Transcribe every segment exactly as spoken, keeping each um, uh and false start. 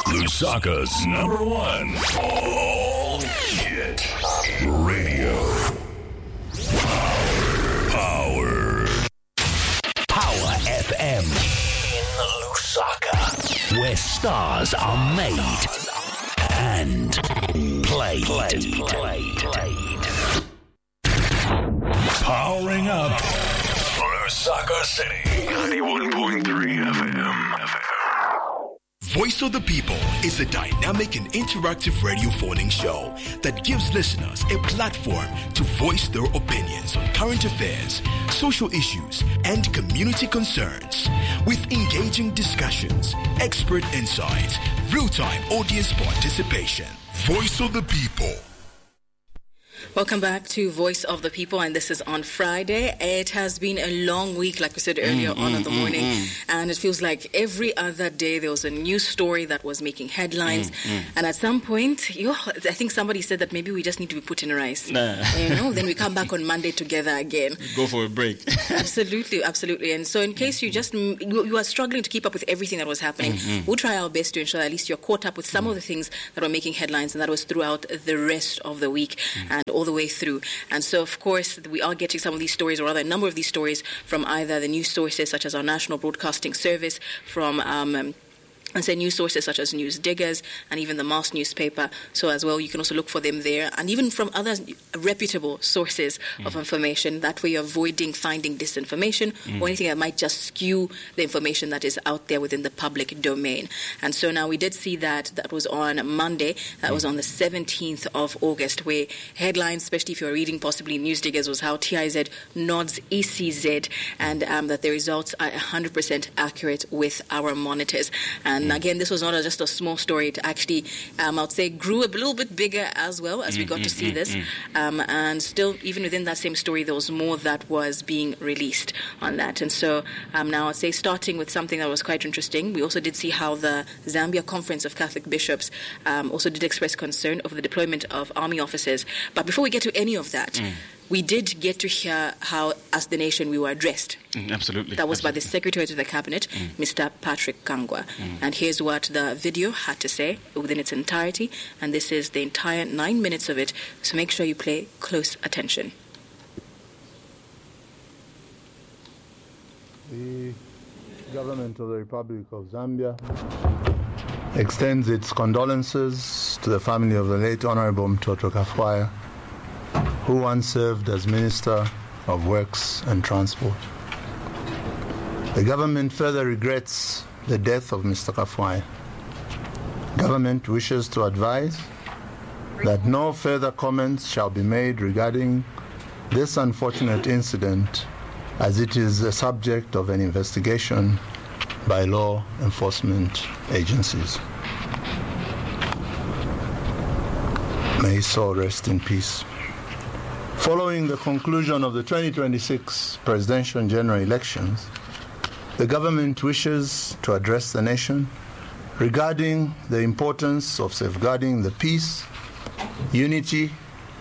Lusaka's number one all hit radio. Power. Power F M. In Lusaka. Where stars are made and played. played. played. Powering up Lusaka City. ninety-one point three F M. Voice of the People is a dynamic and interactive radio phoning show that gives listeners a platform to voice their opinions on current affairs, social issues, and community concerns. With engaging discussions, expert insights, real-time audience participation. Voice of the People. Welcome back to Voice of the People, and this is on Friday. It has been a long week, like we said earlier mm, on mm, in the morning, mm, mm. and it feels like every other day there was a news story that was making headlines, mm, mm. and at some point, you know, I think somebody said that maybe we just need to be put in rice, nah. you know, then we come back on Monday together again. Go for a break. Absolutely, absolutely. And so in case you just, you, you are struggling to keep up with everything that was happening, mm, mm. we'll try our best to ensure that at least you're caught up with some mm. of the things that were making headlines, and that was throughout the rest of the week, mm. and all the way through. And so, of course, we are getting some of these stories, or rather a number of these stories, from either the news sources such as our National Broadcasting Service, from um, um and say news sources such as News Diggers and even the Mass newspaper. So as well, you can also look for them there, and even from other reputable sources mm. of information. That way you're avoiding finding disinformation mm. or anything that might just skew the information that is out there within the public domain. And so now we did see that that was on Monday, that mm. was on the seventeenth of August, where headlines, especially if you're reading possibly News Diggers, was how T I Z nods E C Z, and um, that the results are one hundred percent accurate with our monitors. And And again, this was not a, just a small story. It actually, um, I would say, grew a little bit bigger as well as we got mm, to see mm, this. Mm. Um, and still, even within that same story, there was more that was being released on that. And so um, now I'd say starting with something that was quite interesting, we also did see how the Zambia Conference of Catholic Bishops um, also did express concern over the deployment of army officers. But before we get to any of that, mm. we did get to hear how, as the nation, we were addressed. Mm, absolutely. That was absolutely. by the Secretary to the Cabinet, mm. Mister Patrick Kangwa. Mm. And here's what the video had to say within its entirety. And this is the entire nine minutes of it. So make sure you pay close attention. The government of the Republic of Zambia extends its condolences to the family of the late Honorable Mtoto Kafwaya, who once served as Minister of Works and Transport. The government further regrets the death of Mister Kafwaya. Government wishes to advise that no further comments shall be made regarding this unfortunate incident, as it is a subject of an investigation by law enforcement agencies. May his soul rest in peace. Following the conclusion of the twenty twenty-six presidential and general elections, the government wishes to address the nation regarding the importance of safeguarding the peace, unity,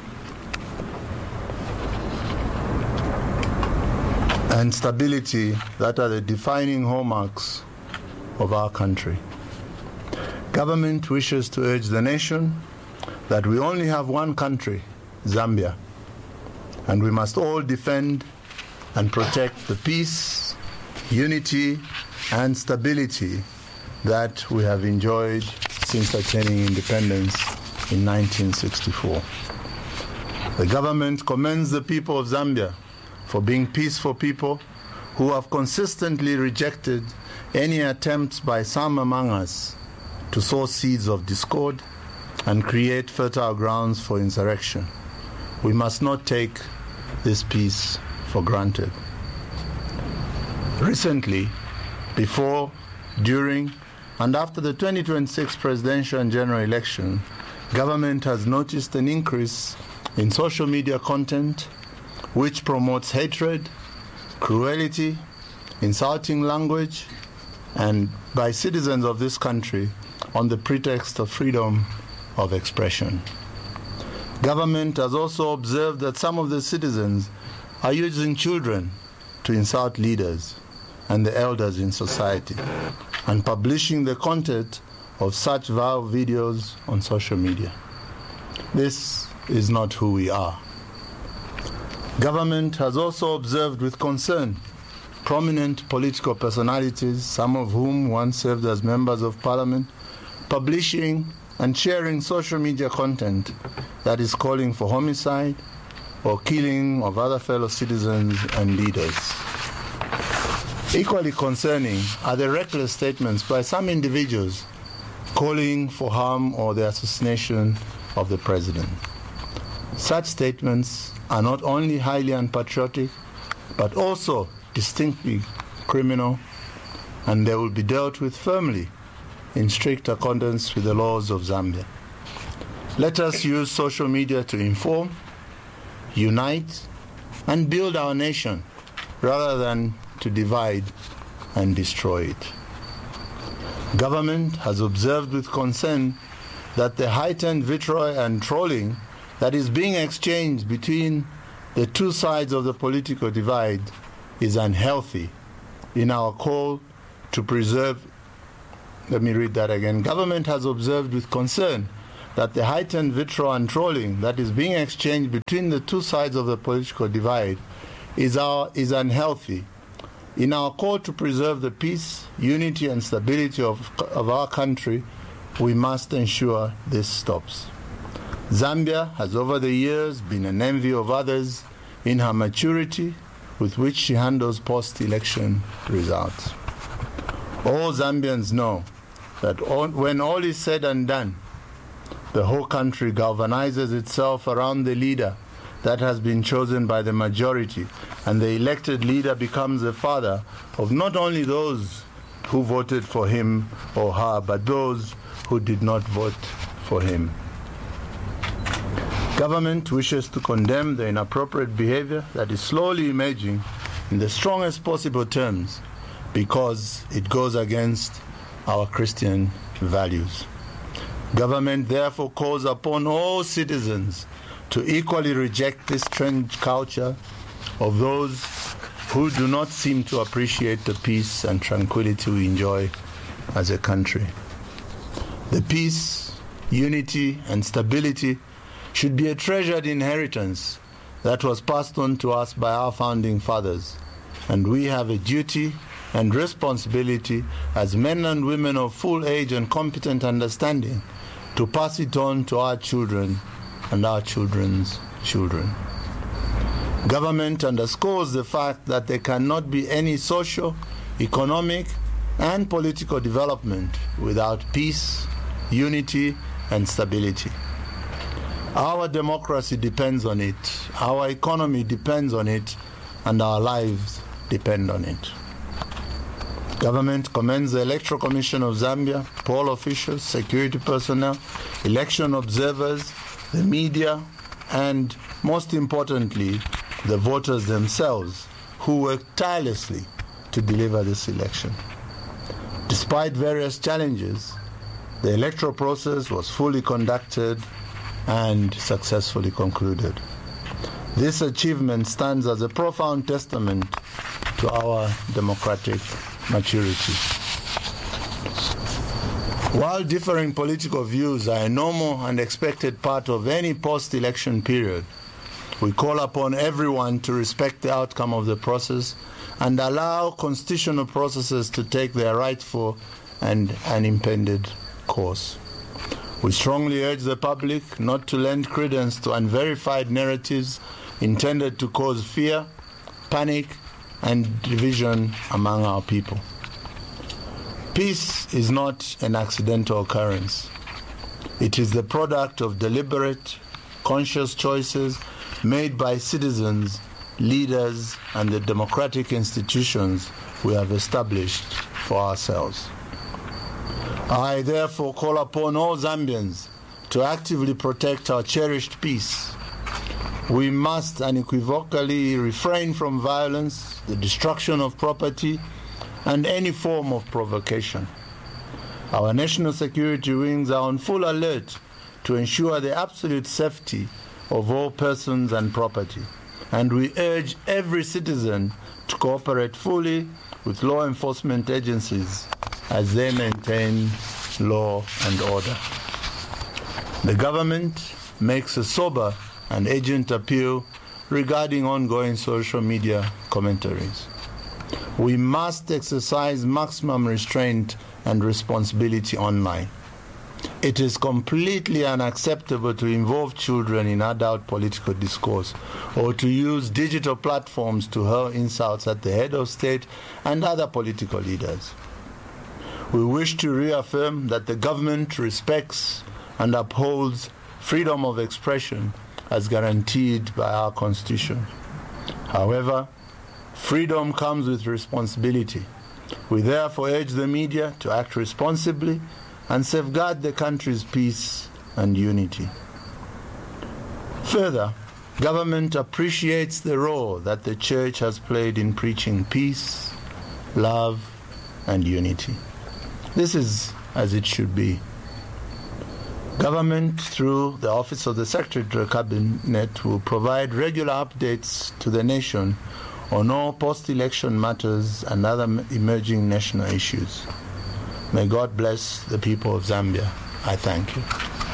and stability that are the defining hallmarks of our country. Government wishes to urge the nation that we only have one country, Zambia, and we must all defend and protect the peace, unity, and stability that we have enjoyed since attaining independence in nineteen sixty-four. The government commends the people of Zambia for being peaceful people who have consistently rejected any attempts by some among us to sow seeds of discord and create fertile grounds for insurrection. We must not take this peace for granted. Recently, before, during, and after the twenty twenty-six presidential and general election, government has noticed an increase in social media content which promotes hatred, cruelty, insulting language, and by citizens of this country on the pretext of freedom of expression. Government has also observed that some of the citizens are using children to insult leaders and the elders in society, and publishing the content of such vile videos on social media. This is not who we are. Government has also observed with concern prominent political personalities, some of whom once served as members of parliament, publishing and sharing social media content that is calling for homicide or killing of other fellow citizens and leaders. Equally concerning are the reckless statements by some individuals calling for harm or the assassination of the president. Such statements are not only highly unpatriotic, but also distinctly criminal, and they will be dealt with firmly in strict accordance with the laws of Zambia. Let us use social media to inform, unite, and build our nation rather than to divide and destroy it. Government has observed with concern that the heightened vitriol and trolling that is being exchanged between the two sides of the political divide is unhealthy in our call to preserve. Let me read that again. Government has observed with concern that the heightened vitriol and trolling that is being exchanged between the two sides of the political divide is, our, is unhealthy. In our call to preserve the peace, unity, and stability of, of our country, we must ensure this stops. Zambia has over the years been an envy of others in her maturity with which she handles post-election results. All Zambians know that all, when all is said and done, the whole country galvanizes itself around the leader that has been chosen by the majority, and the elected leader becomes the father of not only those who voted for him or her, but those who did not vote for him. Government wishes to condemn the inappropriate behavior that is slowly emerging in the strongest possible terms because it goes against our Christian values. Government therefore calls upon all citizens to equally reject this strange culture of those who do not seem to appreciate the peace and tranquility we enjoy as a country. The peace, unity, and stability should be a treasured inheritance that was passed on to us by our founding fathers, and we have a duty and responsibility as men and women of full age and competent understanding to pass it on to our children and our children's children. Government underscores the fact that there cannot be any social, economic, and political development without peace, unity, and stability. Our democracy depends on it, our economy depends on it, and our lives depend on it. Government commends the Electoral Commission of Zambia, poll officials, security personnel, election observers, the media, and most importantly, the voters themselves who worked tirelessly to deliver this election. Despite various challenges, the electoral process was fully conducted and successfully concluded. This achievement stands as a profound testament to our democratic maturity. While differing political views are a normal and expected part of any post-election period, we call upon everyone to respect the outcome of the process and allow constitutional processes to take their rightful and unimpeded course. We strongly urge the public not to lend credence to unverified narratives intended to cause fear, panic, and division among our people. Peace is not an accidental occurrence. It is the product of deliberate, conscious choices made by citizens, leaders, and the democratic institutions we have established for ourselves. I therefore call upon all Zambians to actively protect our cherished peace. We must unequivocally refrain from violence, the destruction of property, and any form of provocation. Our national security wings are on full alert to ensure the absolute safety of all persons and property, and we urge every citizen to cooperate fully with law enforcement agencies as they maintain law and order. The government makes a sober and urgent appeal regarding ongoing social media commentaries. We must exercise maximum restraint and responsibility online. It is completely unacceptable to involve children in adult political discourse or to use digital platforms to hurl insults at the head of state and other political leaders. We wish to reaffirm that the government respects and upholds freedom of expression as guaranteed by our Constitution. However, freedom comes with responsibility. We therefore urge the media to act responsibly and safeguard the country's peace and unity. Further, government appreciates the role that the Church has played in preaching peace, love, and unity. This is as it should be. Government, through the Office of the Secretary to the Cabinet, will provide regular updates to the nation on all post-election matters and other emerging national issues. May God bless the people of Zambia. I thank you.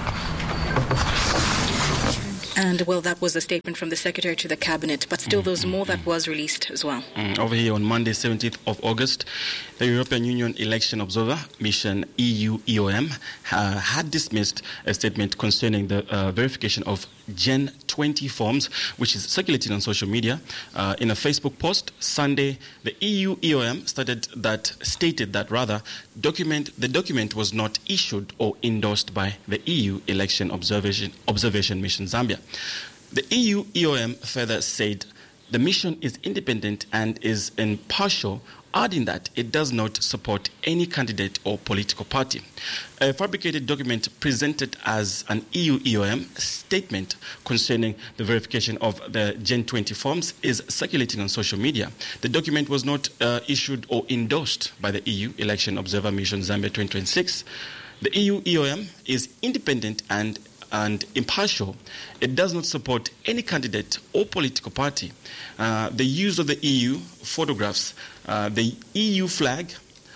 And, well, that was a statement from the Secretary to the Cabinet, but still there's more that was released as well. Mm, over here on Monday, seventeenth of August, the European Union Election Observer Mission, E U E O M, uh, had dismissed a statement concerning the uh, verification of Gen twenty forms, which is circulating on social media. Uh, in a Facebook post Sunday, the E U E O M stated that, stated that rather, document the document was not issued or endorsed by the E U Election Observation, Observation Mission Zambia. The E U E O M further said the mission is independent and is impartial, adding that it does not support any candidate or political party. A fabricated document presented as an E U E O M statement concerning the verification of the Gen twenty forms is circulating on social media. The document was not uh, issued or endorsed by the E U Election Observer Mission Zambia twenty twenty-six. The E U E O M is independent and and impartial. It does not support any candidate or political party. Uh, the use of the E U photographs, uh, the E U flag,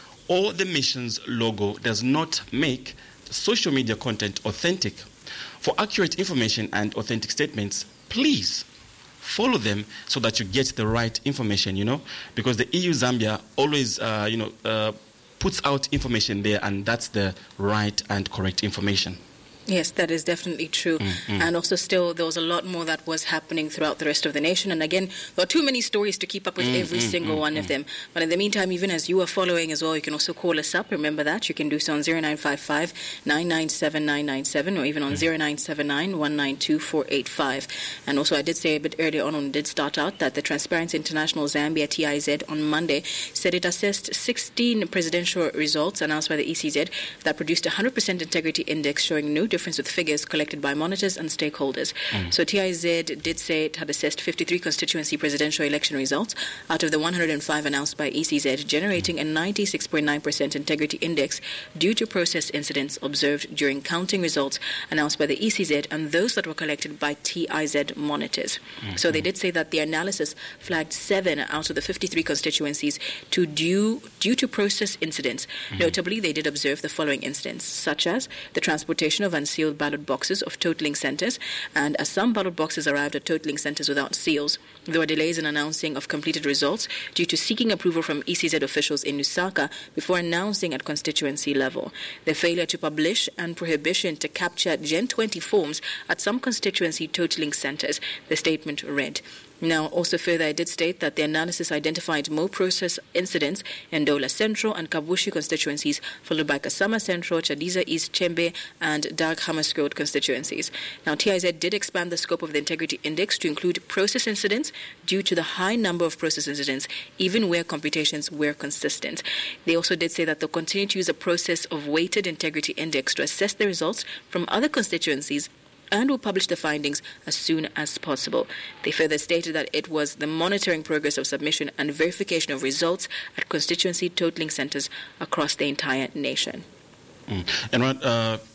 or the mission's logo does not make social media content authentic. For accurate information and authentic statements, please follow them so that you get the right information, you know, because the E U Zambia always, uh, you know, uh, puts out information there, and that's the right and correct information. Yes, that is definitely true. Mm-hmm. And also still, there was a lot more that was happening throughout the rest of the nation. And again, there are too many stories to keep up with mm-hmm. every single mm-hmm. one of them. But in the meantime, even as you are following as well, you can also call us up. Remember that. You can do so on zero nine five five, nine nine seven, nine nine seven or even on mm-hmm. zero nine seven nine, one nine two, four eight five. And also, I did say a bit earlier on, when it did start out, that the Transparency International Zambia, T I Z, on Monday said it assessed sixteen presidential results announced by the E C Z that produced a one hundred percent integrity index showing no difference with figures collected by monitors and stakeholders. Mm. So T I Z did say it had assessed fifty-three constituency presidential election results out of the one hundred five announced by E C Z, generating a ninety-six point nine percent integrity index due to process incidents observed during counting results announced by the E C Z and those that were collected by T I Z monitors. Mm-hmm. So they did say that the analysis flagged seven out of the fifty-three constituencies to due, due to process incidents. Mm-hmm. Notably, they did observe the following incidents, such as the transportation of unsealed ballot boxes of totaling centers, and as some ballot boxes arrived at totaling centers without seals, there were delays in announcing of completed results due to seeking approval from E C Z officials in Lusaka before announcing at constituency level. The failure to publish and prohibition to capture Gen twenty forms at some constituency totaling centers, the statement read. Now, also further, I did state that the analysis identified more process incidents in Dola Central and Kabushi constituencies, followed by Kasama Central, Chadiza East, Chembe, and Dark Hammersfield constituencies. Now, T I Z did expand the scope of the Integrity Index to include process incidents due to the high number of process incidents, even where computations were consistent. They also did say that they'll continue to use a process of weighted Integrity Index to assess the results from other constituencies and will publish the findings as soon as possible. They further stated that it was the monitoring progress of submission and verification of results at constituency totaling centers across the entire nation. Mm. And what, uh,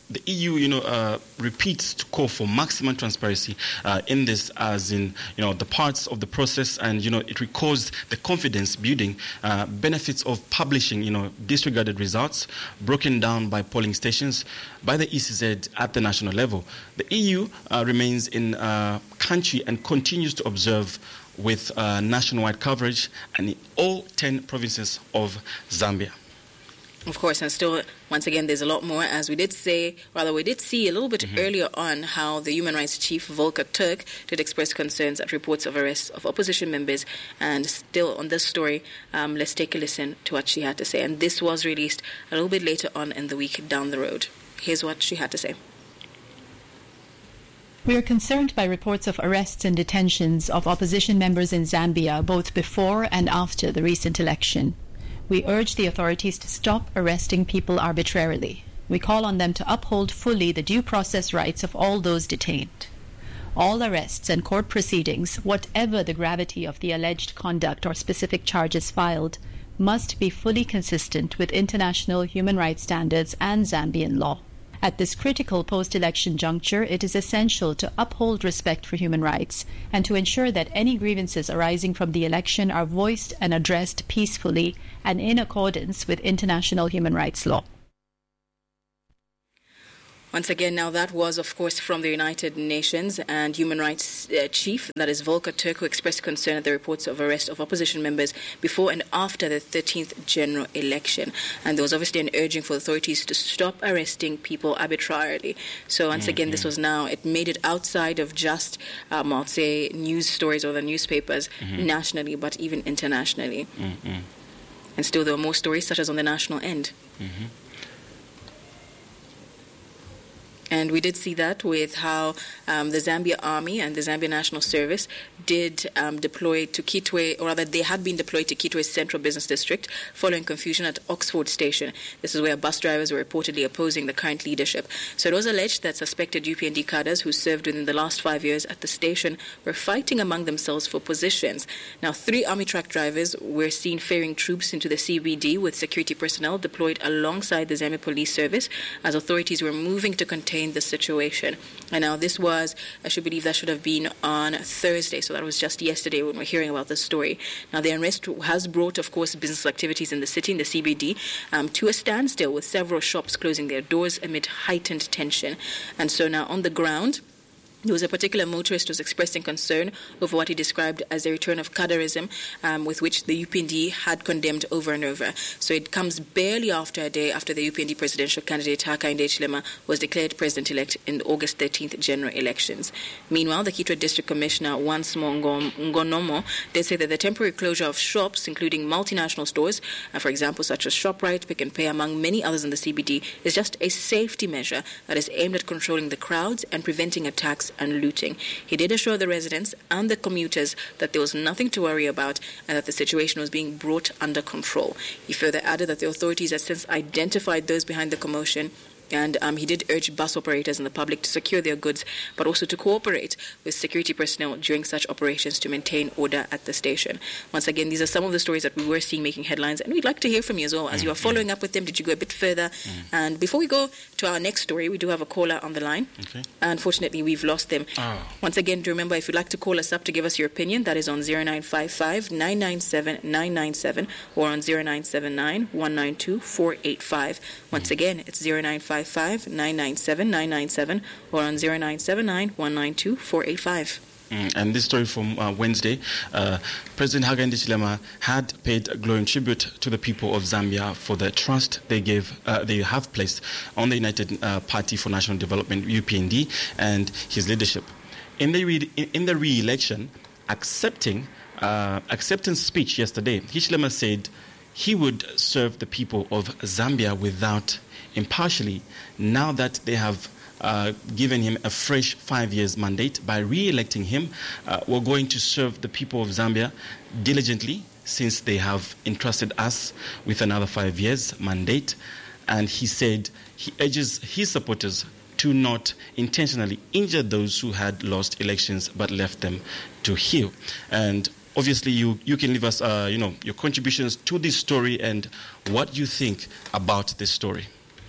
the E U, you know, uh, repeats to call for maximum transparency uh, in this, as in, you know, the parts of the process, and, you know, it recalls the confidence building uh, benefits of publishing, you know, disregarded results broken down by polling stations by the E C Z at the national level. The E U uh, remains in uh, country and continues to observe with uh, nationwide coverage and in all ten provinces of Zambia. Of course, and still, once again, there's a lot more. As we did say, rather, we did see a little bit mm-hmm. earlier on how the human rights chief, Volker Turk, did express concerns at reports of arrests of opposition members. And still on this story, um, let's take a listen to what she had to say. And this was released a little bit later on in the week down the road. Here's what she had to say. We are concerned by reports of arrests and detentions of opposition members in Zambia, both before and after the recent election. We urge the authorities to stop arresting people arbitrarily. We call on them to uphold fully the due process rights of all those detained. All arrests and court proceedings, whatever the gravity of the alleged conduct or specific charges filed, must be fully consistent with international human rights standards and Zambian law. At this critical post-election juncture, it is essential to uphold respect for human rights and to ensure that any grievances arising from the election are voiced and addressed peacefully and in accordance with international human rights law. Once again, now that was, of course, from the United Nations, and Human Rights uh, Chief, that is Volker Turk, who expressed concern at the reports of arrest of opposition members before and after the thirteenth general election. And there was obviously an urging for authorities to stop arresting people arbitrarily. So once mm-hmm. again, this was now, it made it outside of just, um, I'll say, news stories or the newspapers mm-hmm. nationally, but even internationally. Mm-hmm. And still there were more stories, such as on the national end. Mm-hmm. And we did see that with how um, the Zambia Army and the Zambia National Service did um, deploy to Kitwe, or rather they had been deployed to Kitwe's Central Business District following confusion at Oxford Station. This is where bus drivers were reportedly opposing the current leadership. So it was alleged that suspected U P N D cadres who served within the last five years at the station were fighting among themselves for positions. Now, three army truck drivers were seen ferrying troops into the C B D with security personnel deployed alongside the Zambia Police Service as authorities were moving to contain the situation. And now this was, I should believe that should have been on Thursday, so that was just yesterday when we're hearing about this story. Now the unrest has brought, of course, business activities in the city, in the C B D, um, to a standstill, with several shops closing their doors amid heightened tension. And so now on the ground, there was a particular motorist who was expressing concern over what he described as a return of cadarism, um, with which the U P N D had condemned over and over. So it comes barely after a day after the U P N D presidential candidate Hakainde Hichilema was declared president-elect in the August thirteenth general elections. Meanwhile, the Kitwe District Commissioner Wansmo Ngonomo did say that the temporary closure of shops, including multinational stores, uh, for example, such as ShopRite, Pick and Pay, among many others in the C B D, is just a safety measure that is aimed at controlling the crowds and preventing attacks and looting. He did assure the residents and the commuters that there was nothing to worry about and that the situation was being brought under control. He further added that the authorities had since identified those behind the commotion, and um, he did urge bus operators and the public to secure their goods, but also to cooperate with security personnel during such operations to maintain order at the station. Once again, these are some of the stories that we were seeing making headlines, and we'd like to hear from you as well. As you are following up with them, did you go a bit further? Mm. And before we go to our next story, we do have a caller on the line. Okay. Unfortunately, we've lost them. Oh. Once again, do remember, if you'd like to call us up to give us your opinion, that is on zero nine five five, nine nine seven, nine nine seven or on zero nine seven nine, one nine two, four eight five. Once mm. again, it's zero nine five five, nine nine seven, nine nine seven or on zero nine seven nine, one nine two, four eight five. Mm, and this story from uh, Wednesday, uh, President Hakainde Hichilema had paid a glowing tribute to the people of Zambia for the trust they gave, uh, they have placed on the United uh, Party for National Development, U P N D, and his leadership. In the re- in the re-election, accepting uh, acceptance speech yesterday, Hichilema said he would serve the people of Zambia without impartially, now that they have uh, given him a fresh five years mandate. By re-electing him, uh, we're going to serve the people of Zambia diligently, since they have entrusted us with another five years mandate. And he said he urges his supporters to not intentionally injure those who had lost elections but left them to heal. And obviously, you, you can leave us uh, you know, your contributions to this story and what you think about this story.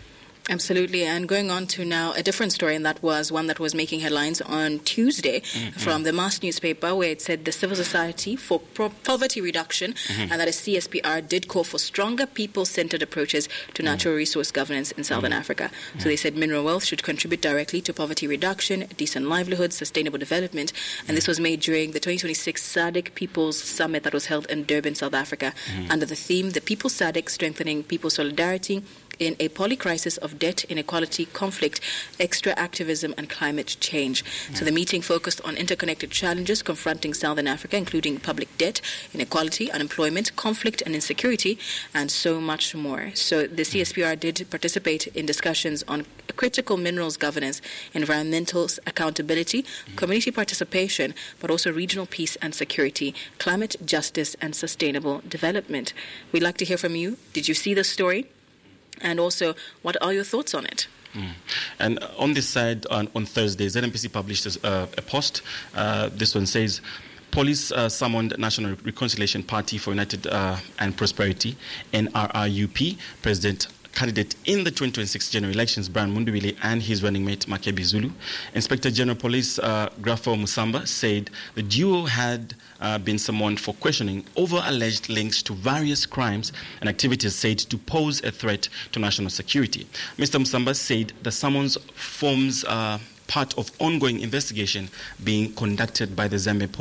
Absolutely. And going on to now a different story, and that was one that was making headlines on Tuesday mm-hmm. from the Mass newspaper, where it said the Civil Society for Pro- Poverty Reduction, mm-hmm. and that is C S P R, did call for stronger people-centered approaches to natural mm-hmm. resource governance in Southern mm-hmm. Africa. Mm-hmm. So they said mineral wealth should contribute directly to poverty reduction, decent livelihoods, sustainable development. And mm-hmm. this was made during the twenty twenty-six S A D C People's Summit that was held in Durban, South Africa, mm-hmm. under the theme, The People's S A D C, Strengthening People's Solidarity in a Polycrisis of Debt, Inequality, Conflict, Extra Activism and Climate Change. Mm-hmm. So the meeting focused on interconnected challenges confronting Southern Africa, including public debt, inequality, unemployment, conflict and insecurity, and so much more. So the C S P R did participate in discussions on critical minerals governance, environmental accountability, mm-hmm. community participation, but also regional peace and security, climate justice and sustainable development. We'd like to hear from you. Did you see the story? And also, what are your thoughts on it? Mm. And on this side, on, on Thursday, Z M P C published a, a post. Uh, this one says, police uh, summoned National Reconciliation Party for United uh, and Prosperity, N R R U P, President candidate in the twenty twenty-six general elections, Brian Mundubile, and his running mate, Makebi Zulu. Inspector General Police uh, Grafo Musamba said the duo had uh, been summoned for questioning over alleged links to various crimes and activities said to pose a threat to national security. Mister Musamba said the summons forms uh, part of ongoing investigation being conducted by the Zambia Police